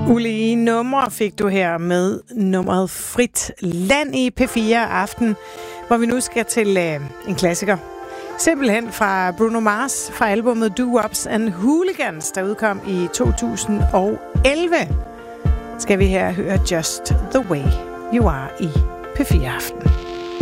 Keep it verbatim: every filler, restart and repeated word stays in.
Ulige numre fik du her med nummeret Frit Land i P fire Aften, hvor vi nu skal til øh, en klassiker. Simpelthen fra Bruno Mars fra albumet Doo-Wops and Hooligans, der udkom i to tusind og elleve. Skal vi her høre Just the Way You Are i P fire Aften.